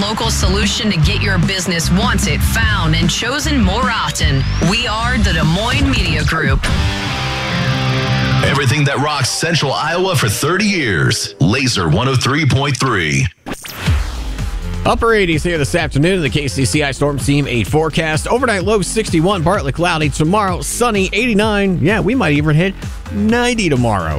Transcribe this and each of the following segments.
local solution to get your business once it found and chosen more often. We are the Des Moines Media Group. Everything that rocks Central Iowa for 30 years. Laser 103.3. Upper 80s here this afternoon. The KCCI Storm Team 8 forecast. Overnight low 61, partly cloudy. Tomorrow, sunny 89. Yeah, we might even hit 90 tomorrow.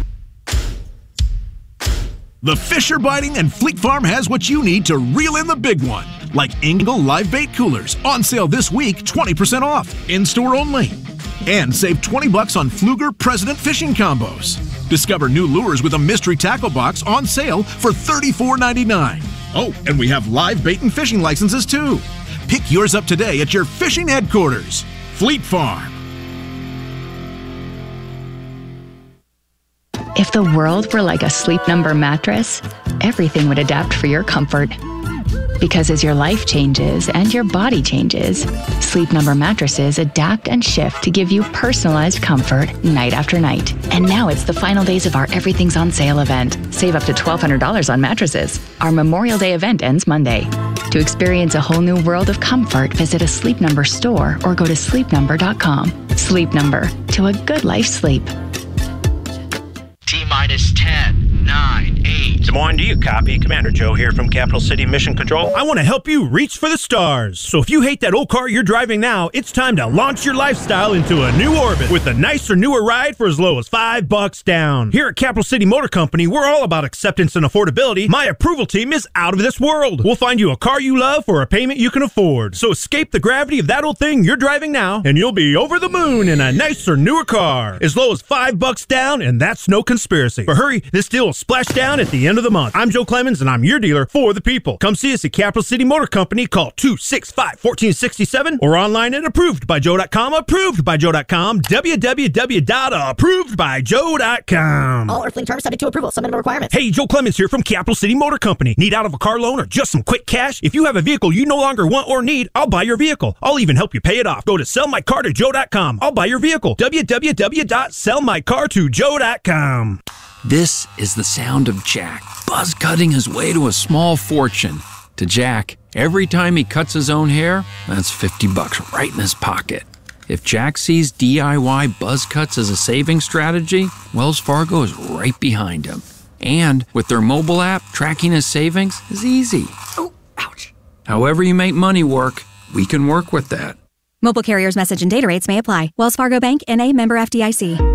The fish are biting, and Fleet Farm has what you need to reel in the big one. Like Engel live bait coolers, on sale this week, 20% off, in-store only. And save $20 on Pflueger President fishing combos. Discover new lures with a mystery tackle box on sale for $34.99. Oh, and we have live bait and fishing licenses too. Pick yours up today at your fishing headquarters. Fleet Farm. If the world were like a Sleep Number mattress, everything would adapt for your comfort. Because as your life changes and your body changes, Sleep Number mattresses adapt and shift to give you personalized comfort night after night. And now it's the final days of our Everything's on Sale event. Save up to $1,200 on mattresses. Our Memorial Day event ends Monday. To experience a whole new world of comfort, visit a Sleep Number store or go to sleepnumber.com. Sleep Number, to a good life sleep. T-minus 10, 9, 8. Des Moines, do you copy? Commander Joe here from Capital City Mission Control. I want to help you reach for the stars. So if you hate that old car you're driving now, it's time to launch your lifestyle into a new orbit with a nicer, newer ride for as low as $5 down. Here at Capital City Motor Company, we're all about acceptance and affordability. My approval team is out of this world. We'll find you a car you love for a payment you can afford. So escape the gravity of that old thing you're driving now, and you'll be over the moon in a nicer, newer car. As low as $5 down, and that's no conspiracy. But hurry, this deal will splash down at the end of the month. I'm Joe Clemens, and I'm your dealer for the people. Come see us at Capital City Motor Company. Call 265-1467 or online at approvedbyjoe.com. Approvedbyjoe.com. www.approvedbyjoe.com. All earthling terms subject to approval. Some minimum requirements. Hey, Joe Clemens here from Capital City Motor Company. Need out of a car loan or just some quick cash? If you have a vehicle you no longer want or need, I'll buy your vehicle. I'll even help you pay it off. Go to sellmycar2joe.com. I'll buy your vehicle. www.sellmycar2joe.com. This is the sound of Jack, buzz cutting his way to a small fortune. To Jack, every time he cuts his own hair, that's $50 right in his pocket. If Jack sees DIY buzz cuts as a saving strategy, Wells Fargo is right behind him. And with their mobile app, tracking his savings is easy. Oh, ouch. However you make money work, we can work with that. Mobile carriers' message and data rates may apply. Wells Fargo Bank, N.A., member FDIC.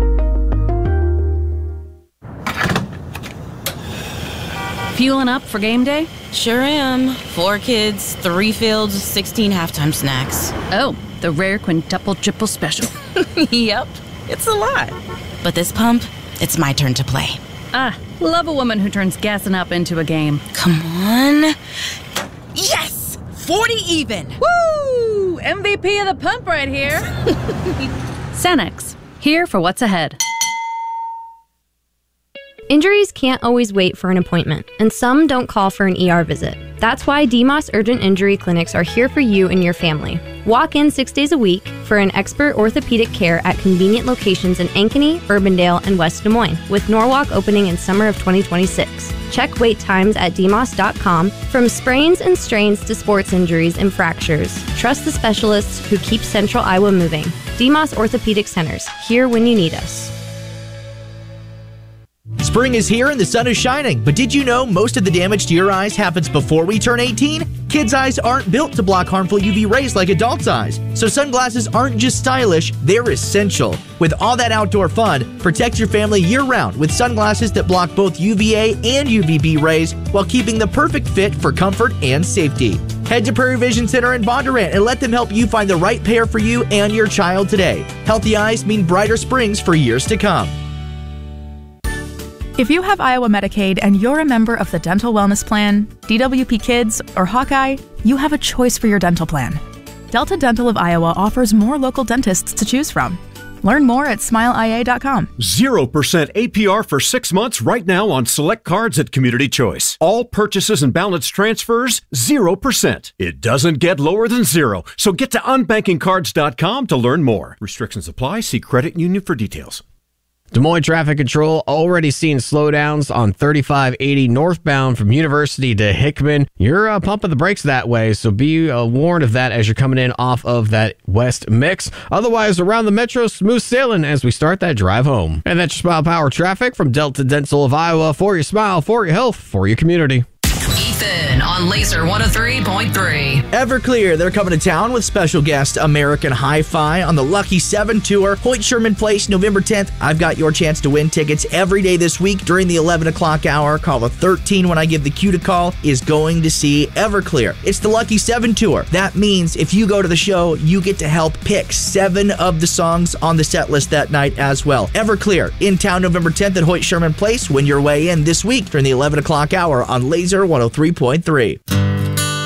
Fueling up for game day? Sure am. 4 kids, 3 fields, 16 halftime snacks. Oh, the rare quintuple triple special. Yep, it's a lot. But this pump, it's my turn to play. Love a woman who turns gassing up into a game. Come on. Yes! 40 even! Woo! MVP of the pump right here. Cenex, here for what's ahead. Injuries can't always wait for an appointment, and some don't call for an ER visit. That's why DMOS Urgent Injury Clinics are here for you and your family. Walk in 6 days a week for an expert orthopedic care at convenient locations in Ankeny, Urbandale, and West Des Moines, with Norwalk opening in summer of 2026. Check wait times at dmos.com. From sprains and strains to sports injuries and fractures, trust the specialists who keep Central Iowa moving. DMOS Orthopedic Centers, here when you need us. Spring is here and the sun is shining, but did you know most of the damage to your eyes happens before we turn 18? Kids' eyes aren't built to block harmful UV rays like adults' eyes, so sunglasses aren't just stylish, they're essential. With all that outdoor fun, protect your family year-round with sunglasses that block both UVA and UVB rays while keeping the perfect fit for comfort and safety. Head to Prairie Vision Center in Bondurant and let them help you find the right pair for you and your child today. Healthy eyes mean brighter springs for years to come. If you have Iowa Medicaid and you're a member of the Dental Wellness Plan, DWP Kids, or Hawkeye, you have a choice for your dental plan. Delta Dental of Iowa offers more local dentists to choose from. Learn more at smileia.com. 0% APR for 6 months right now on select cards at Community Choice. All purchases and balance transfers, 0%. It doesn't get lower than 0, so get to unbankingcards.com to learn more. Restrictions apply. See credit union for details. Des Moines Traffic Control already seeing slowdowns on 3580 northbound from University to Hickman. You're pumping the brakes that way, so be warned of that as you're coming in off of that west mix. Otherwise, around the metro, smooth sailing as we start that drive home. And that's your Smile Power traffic from Delta Dental of Iowa. For your smile, for your health, for your community. Ethan on Laser 103.3. Everclear, they're coming to town with special guest American Hi-Fi on the Lucky 7 Tour. Hoyt Sherman Place, November 10th. I've got your chance to win tickets every day this week during the 11 o'clock hour. Call the 13 when I give the cue to call is going to see Everclear. It's the Lucky 7 Tour. That means if you go to the show, you get to help pick 7 of the songs on the set list that night as well. Everclear, in town November 10th at Hoyt Sherman Place. Win your way in this week during the 11 o'clock hour on Laser 103.3.